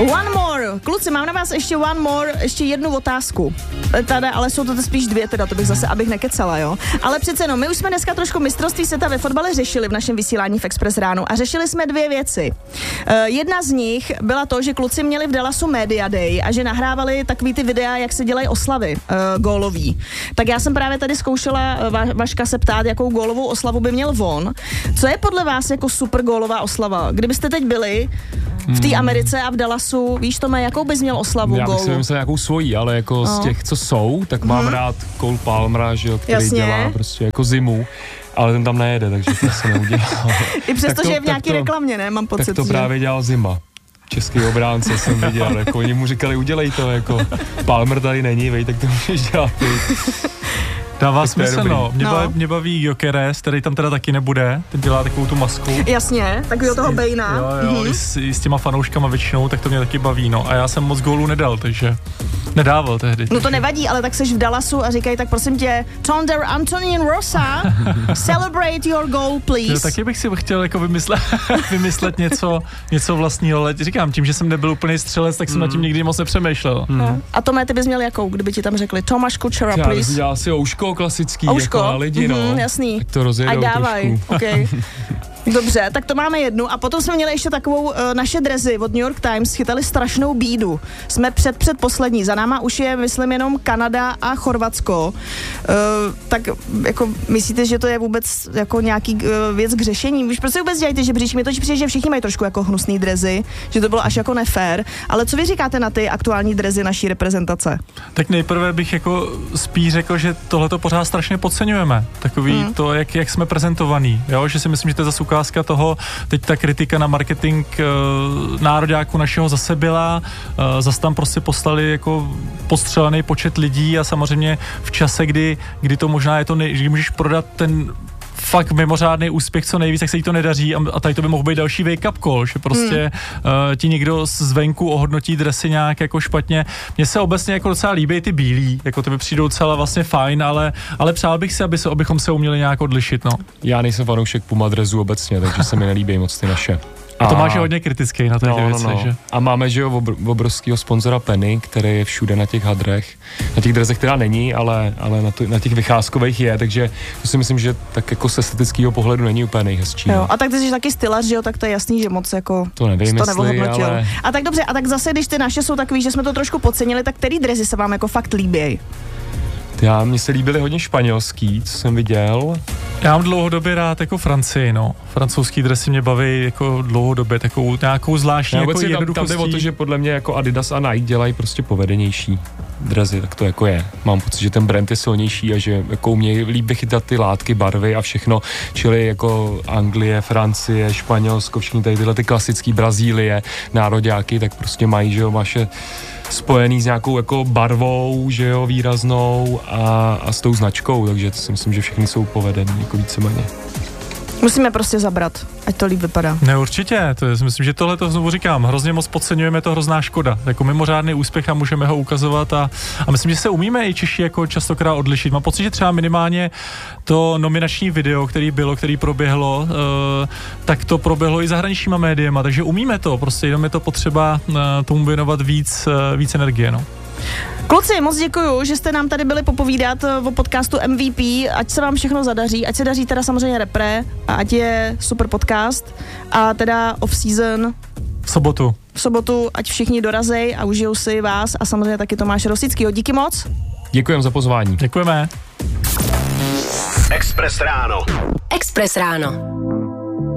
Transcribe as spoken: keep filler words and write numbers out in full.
One more. Kluci, mám na vás ještě one more, ještě jednu otázku. Tady, ale jsou to spíš dvě teda, to bych zase, abych nekecala, jo. Ale přece no, my už jsme dneska trošku mistrovství světa ve fotbale řešili v našem vysílání v Express ráno a řešili jsme dvě věci. Uh, jedna z nich byla to, že kluci měli v Dallasu Media Day a že nahrávali takový ty videa, jak se dělají oslavy uh, gólový. Tak já jsem právě tady zkoušela Va- Vaška se ptát, jakou gólovou oslavu by měl on. Co je podle vás jako super gólová oslava? Kdybyste teď byli v té Americe a v Dallasu, víš Tome, jakou bys měl oslavu Já bych gólu? si vymyslel nějakou svojí, ale jako no. z těch, co jsou, tak mám hmm. rád Cole Palmera, že jo, který Jasně. dělá prostě jako zimu, ale ten tam nejede, takže to se neudělá. I přesto, že je v nějaký to, reklamě, ne? Mám pocit, tak to že... právě dělal Zima. Český obránce jsem viděl, jako oni mu říkali, udělej to, jako Palmer tady není, vej, tak to můžeš dělat ty. Dává smysl, no. Mě, no. baví, mě baví Gyökeres, který tam teda taky nebude, ten dělá takovou tu masku. Jasně, takového toho Bejna. Jo, jo, mm-hmm. i, s, i s těma fanouškama většinou, tak to mě taky baví, no. A já jsem moc gólů nedal, takže nedával tehdy. No to nevadí, ale tak seš v Dallasu a říkají, tak prosím tě, Thunder Antonin Rosa, celebrate your goal, please. Jo, taky bych si chtěl jako vymyslet, vymyslet něco, něco vlastního, ale říkám, tím, že jsem nebyl úplný střelec, tak jsem mm. nad tím nikdy moc nepřemýšlel. Mm. A Tome, ty bys měl jakou, kdyby ti tam řekli, Tomáš Kučera, please. Já bych dělal si ouško klasický, ouško? jako na lidi, no. Mm-hmm, jasný. Tak to rozjedou trošku. dávaj, okay. Dobře, tak to máme jednu. A potom jsme měli ještě takovou, uh, naše dresy od New York Times chytali strašnou bídu. Jsme před předposlední. Za náma už je, myslím, jenom Kanada a Chorvatsko. Uh, tak jako myslíte, že to je vůbec jako nějaký uh, věc k řešení? Víš, proč se vůbec dělají ty žebříčky? Mě to přijde, že všichni mají trošku jako hnusný dresy, že to bylo až jako nefér. Ale co vy říkáte na ty aktuální dresy naší reprezentace? Tak nejprve bych jako spíš řekl, že tohleto pořád strašně podceňujeme. Takový hmm. to, jak, jak jsme prezentovaný. Jo? Že si myslím, že to je zase ukázka toho, teď ta kritika na marketing uh, nároďáku našeho zase byla, uh, zase tam prostě poslali jako postřelený počet lidí a samozřejmě v čase, kdy, kdy to možná je to, nej, kdy můžeš prodat ten fakt mimořádný úspěch co nejvíc, tak se jí to nedaří a, a tady to by mohl být další wake-up call, že prostě hmm. uh, ti někdo zvenku ohodnotí dresy nějak jako špatně. Mně se obecně jako docela líbí ty bílí, jako to by přijdou docela vlastně fajn, ale, ale přál bych si, aby se, abychom se uměli nějak odlišit, no. Já nejsem fanoušek Puma dresu obecně, takže se mi nelíbí moc ty naše. A to máš hodně kritický na těch no, věcech, no, no. že? A máme, že jo, obr- obrovského sponzora Penny, který je všude na těch hadrech. Na těch dresech teda není, ale, ale na, to, na těch vycházkových je, takže to si myslím, že tak jako z estetického pohledu není úplně nejhezčí. Jo, a tak ty jsi taky stylař, že jo, tak to je jasný, že moc jako to nevím, to jestli, ale... A tak dobře, a tak zase, když ty naše jsou takový, že jsme to trošku podcenili, tak který dresy se vám jako fakt líbí? Já, mně se líbily hodně španělský, co jsem viděl. Já mám dlouhodobě rád jako Francii, no. Francouzský dresy mě baví jako dlouhodobě, takovou nějakou zvláštní jako jednoduchostí. Tam jde o to, že podle mě jako Adidas a Nike dělají prostě povedenější dresy, tak to jako je. Mám pocit, že ten brand je silnější a že jako umějí líp vychytat ty látky, barvy a všechno, čili jako Anglie, Francie, Španělsko, všichni tady tyhle ty klasický Brazílie, nároďáky, tak prostě mají, že jo, vaše spojený s nějakou jako barvou, že jo, výraznou a, a s tou značkou, takže to si myslím, že všechny jsou povedený, jako víceméně. Musíme prostě zabrat, ať to líp vypadá. Ne, určitě, to je, myslím, že tohle to znovu říkám, hrozně moc podceňujeme, to hrozná škoda. Jako mimořádný úspěch a můžeme ho ukazovat a, a myslím, že se umíme i Češi jako častokrát odlišit. Mám pocit, že třeba minimálně to nominační video, který bylo, který proběhlo, uh, tak to proběhlo i zahraničníma médiema, takže umíme to, prostě jenom je to potřeba uh, tomu věnovat víc, uh, víc energie, no. Kluci, moc děkuju, že jste nám tady byli popovídat o podcastu M V P, ať se vám všechno zadaří, ať se daří teda samozřejmě repre a ať je super podcast a teda off-season v sobotu. V sobotu, ať všichni dorazej a užijou si vás a samozřejmě taky Tomáše Rosickýho. Díky moc. Děkujeme za pozvání. Děkujeme. Express ráno. Express ráno.